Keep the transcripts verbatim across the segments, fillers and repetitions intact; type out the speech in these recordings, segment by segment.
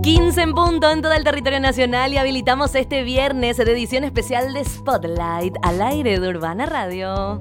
quince en punto en todo el territorio nacional y habilitamos este viernes de edición especial de Spotlight al aire de Urbana Radio.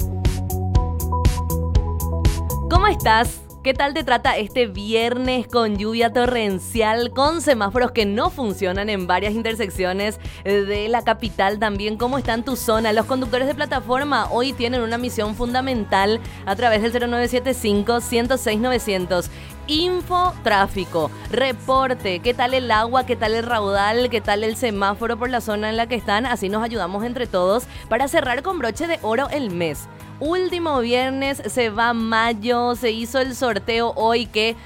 ¿Cómo estás? ¿Qué tal te trata este viernes con lluvia torrencial, con semáforos que no funcionan en varias intersecciones de la capital también? ¿Cómo está en tu zona? Los conductores de plataforma hoy tienen una misión fundamental a través del cero nueve siete cinco, uno cero seis, nueve cero cero. Info tráfico, reporte, qué tal el agua, qué tal el raudal, qué tal el semáforo por la zona en la que están. Así nos ayudamos entre todos para cerrar con broche de oro el mes. Último viernes, se va mayo, se hizo el sorteo hoy. ¿Qué,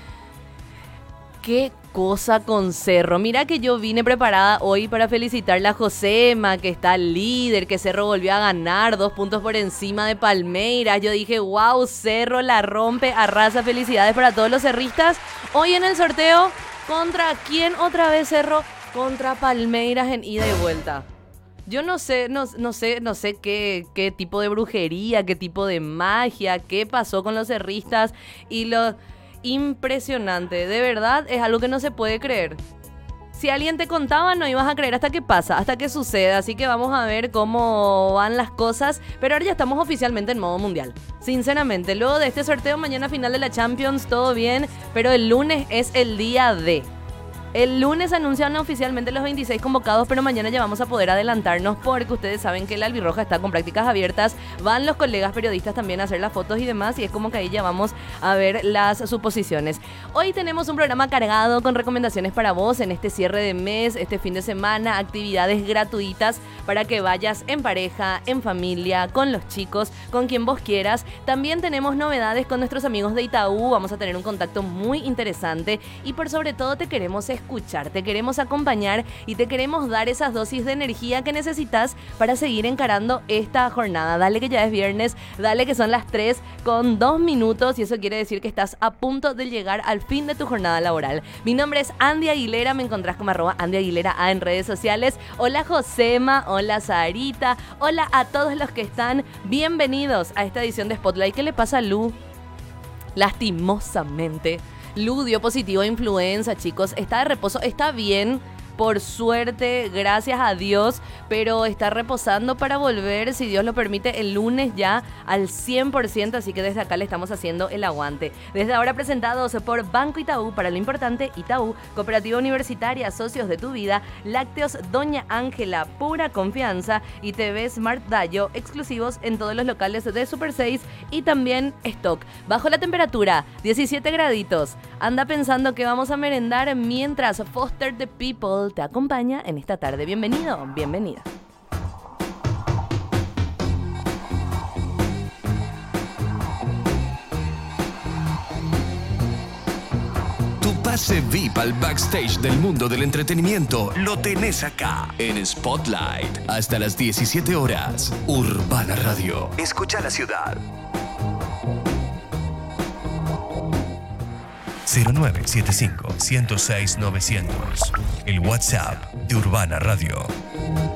qué cosa con Cerro? Mira que yo vine preparada hoy para felicitarla a Josema, que está líder, que Cerro volvió a ganar, dos puntos por encima de Palmeiras. Yo dije, wow, Cerro la rompe, arrasa, felicidades para todos los cerristas. Hoy en el sorteo, ¿contra quién otra vez Cerro? Contra Palmeiras en ida y vuelta. Yo no sé, no, no sé, no sé qué, qué tipo de brujería, qué tipo de magia, qué pasó con los cerristas y lo impresionante, de verdad es algo que no se puede creer. Si alguien te contaba, no ibas a creer hasta que pasa, hasta que sucede, así que vamos a ver cómo van las cosas, pero ahora ya estamos oficialmente en modo mundial. Sinceramente, luego de este sorteo, mañana final de la Champions, todo bien, pero el lunes es el día de... El lunes anuncian oficialmente los veintiséis convocados, pero mañana ya vamos a poder adelantarnos porque ustedes saben que la albirroja está con prácticas abiertas. Van los colegas periodistas también a hacer las fotos y demás y es como que ahí ya vamos a ver las suposiciones. Hoy tenemos un programa cargado con recomendaciones para vos en este cierre de mes, este fin de semana, actividades gratuitas para que vayas en pareja, en familia, con los chicos, con quien vos quieras. También tenemos novedades con nuestros amigos de Itaú, vamos a tener un contacto muy interesante y por sobre todo te queremos escuchar, te queremos acompañar y te queremos dar esas dosis de energía que necesitas para seguir encarando esta jornada. Dale que ya es viernes, dale que son las tres con dos minutos y eso quiere decir que estás a punto de llegar al fin de tu jornada laboral. Mi nombre es Andy Aguilera, me encontrás como arroba Andy Aguilera A en redes sociales. Hola Josema, hola Sarita, hola a todos los que están, bienvenidos a esta edición de Spotlight. ¿Qué le pasa a Lu? Lastimosamente Lu dio positivo a influenza, chicos. Está de reposo, está bien, por suerte, gracias a Dios, pero está reposando para volver, si Dios lo permite, el lunes ya al cien por ciento, así que desde acá le estamos haciendo el aguante. Desde ahora presentados por Banco Itaú, para lo importante, Itaú, Cooperativa Universitaria, Socios de tu Vida, Lácteos Doña Ángela, pura confianza, y T V Smart Dayo, exclusivos en todos los locales de Super seis y también Stock. Bajo la temperatura, diecisiete graditos. Anda pensando que vamos a merendar mientras Foster the People te acompaña en esta tarde. Bienvenido, bienvenida. Tu pase V I P al backstage del mundo del entretenimiento lo tenés acá en Spotlight. Hasta las diecisiete horas. Urbana Radio. Escucha la ciudad. cero nueve siete cinco, uno cero seis, nueve cero cero. El WhatsApp de Urbana Radio.